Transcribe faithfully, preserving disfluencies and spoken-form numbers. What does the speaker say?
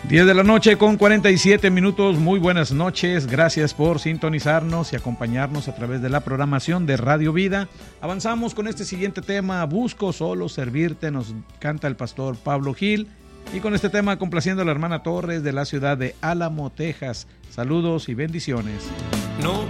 diez de la noche con cuarenta y siete minutos, muy buenas noches, gracias por sintonizarnos y acompañarnos a través de la programación de Radio Vida. Avanzamos con este siguiente tema, Busco solo servirte, nos canta el pastor Pablo Gil, y con este tema complaciendo a la hermana Torres de la ciudad de Álamo, Texas. Saludos y bendiciones. No.